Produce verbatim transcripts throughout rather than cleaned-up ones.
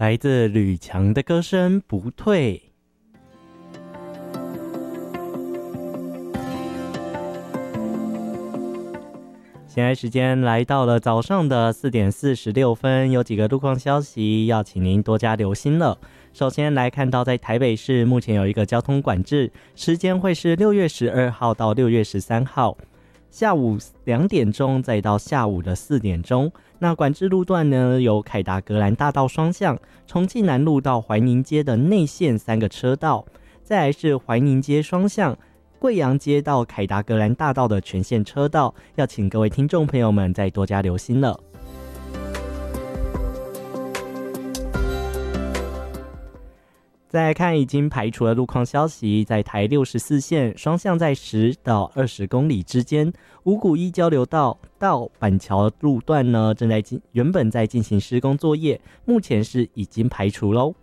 来自吕强的歌声不退。现在时间来到了早上的四点四十六分，有几个路况消息要请您多加留心了。首先来看到在台北市目前有一个交通管制，时间会是六月十二号到六月十三号下午两点钟再到下午的四点钟。那管制路段呢，有凯达格兰大道双向、重庆南路到怀宁街的内线三个车道，再来是怀宁街双向、贵阳街到凯达格兰大道的全线车道，要请各位听众朋友们再多加留心了。再来看已经排除了路况消息，在台六十四线双向在十到二十公里之间，五股一交流道到板桥路段呢，正在进原本在进行施工作业，目前是已经排除咯。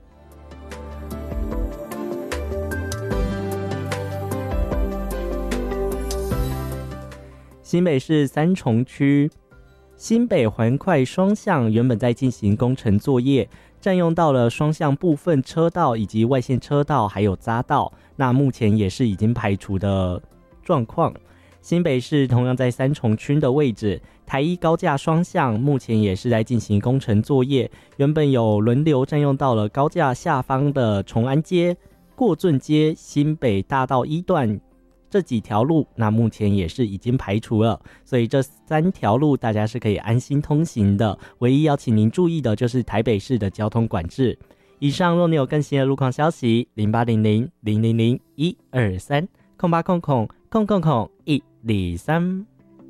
新北市三重区新北环快双向原本在进行工程作业，占用到了双向部分车道以及外线车道还有匝道，那目前也是已经排除的状况。新北市同样在三重区的位置，台一高架双向目前也是在进行工程作业，原本有轮流占用到了高架下方的崇安街、过圳街、新北大道一段这几条路，那目前也是已经排除了，所以这三条路大家是可以安心通行的。唯一要请您注意的就是台北市的交通管制。以上若你有更新的路况消息，零八零零零零零一二三空八空空空空空一二三。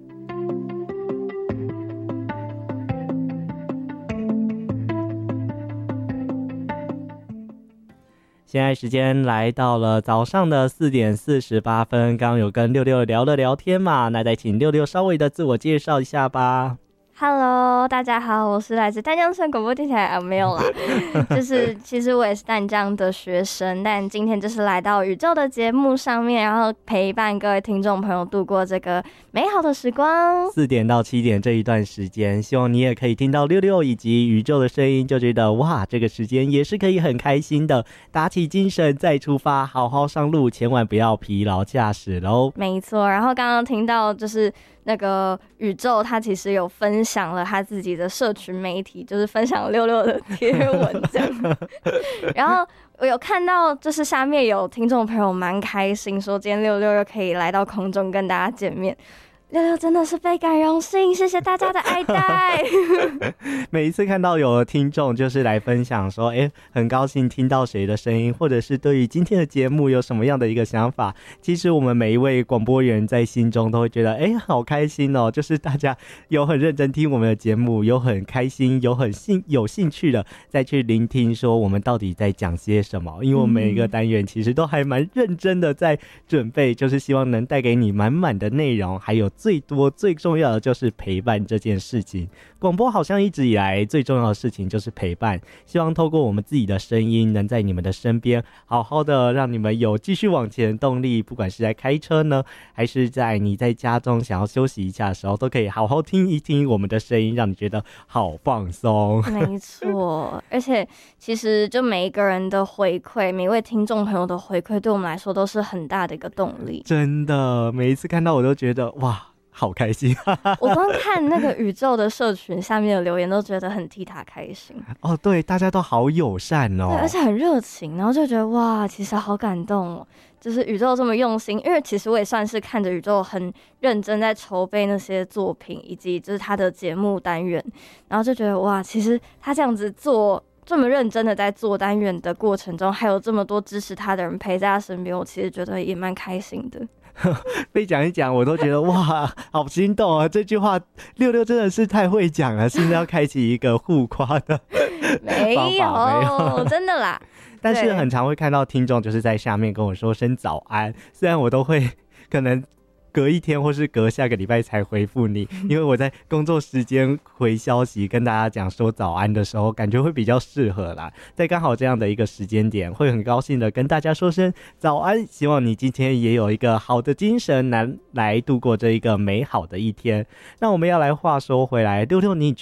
现在时间来到了早上的四点四十八分，刚刚有跟六六聊了聊天嘛，那再请六六稍微的自我介绍一下吧。 Hello， 大家好，我是来自淡江村广播电台啊，没有啦，就是其实我也是淡江的学生，但今天就是来到宇宙的节目上面，然后陪伴各位听众朋友度过这个美好的时光。 四点到七点这一段时间，希望你也可以听到六六以及宇宙的声音，就觉得哇，这个时间也是可以很开心的，打起精神再出发，好好上路，千万不要疲劳驾驶咯。 没错，然后刚刚听到就是那个宇宙他其实有分享了他自己的社群媒体，就是分享六六的贴文这样然后我有看到就是下面有听众朋友蛮开心说今天六六又可以来到空中跟大家见面，六六真的是倍感荣幸，谢谢大家的爱戴每一次看到有听众就是来分享说哎，很高兴听到谁的声音，或者是对于今天的节目有什么样的一个想法，其实我们每一位广播人在心中都会觉得哎，好开心哦，就是大家有很认真听我们的节目，有很开心，有很兴有兴趣的再去聆听说我们到底在讲些什么，因为我们每一个单元其实都还蛮认真的在准备，就是希望能带给你满满的内容，还有最多最重要的就是陪伴这件事情。广播好像一直以来最重要的事情就是陪伴，希望透过我们自己的声音能在你们的身边好好的让你们有继续往前的动力，不管是在开车呢，还是在你在家中想要休息一下的时候，都可以好好听一听我们的声音，让你觉得好放松。 没错，而且其实就每一个人的回馈，每一位听众朋友的回馈对我们来说都是很大的一个动力。 真的，每一次看到我都觉得哇好开心我光看那个宇宙的社群下面的留言都觉得很替他开心哦，对，大家都好友善哦， 对，而且很热情，然后就觉得哇其实好感动哦，就是宇宙这么用心，因为其实我也算是看着宇宙很认真在筹备那些作品以及就是他的节目单元，然后就觉得哇其实他这样子做这么认真的在做单元的过程中，还有这么多支持他的人陪在他身边，我其实觉得也蛮开心的被讲一讲我都觉得哇好心动啊，这句话六六真的是太会讲了，是不是要开启一个互夸的没有没有真的啦但是很常会看到听众就是在下面跟我说声早安，虽然我都会可能隔一天或是隔下个礼拜才回复你，因为我在工作时间回消息跟大家讲说早安的时候感觉会比较适合啦，在刚好这样的一个时间点会很高兴的跟大家说声早安，希望你今天也有一个好的精神来来度过这一个美好的一天。那我们要来话说回来，六六你